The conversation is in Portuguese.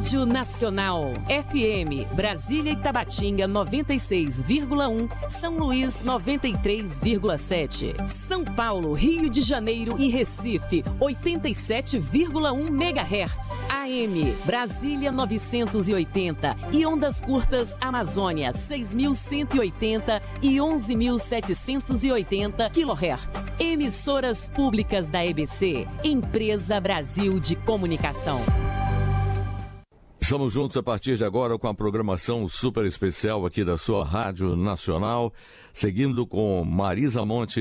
Rádio Nacional. FM, Brasília e Tabatinga 96,1, São Luís 93,7. São Paulo, Rio de Janeiro e Recife 87,1 MHz. AM, Brasília 980 e ondas curtas Amazônia 6.180 e 11.780 kHz. Emissoras públicas da EBC, Empresa Brasil de Comunicação. Estamos juntos a partir de agora com a programação super especial aqui da sua Rádio Nacional, seguindo com Marisa Monte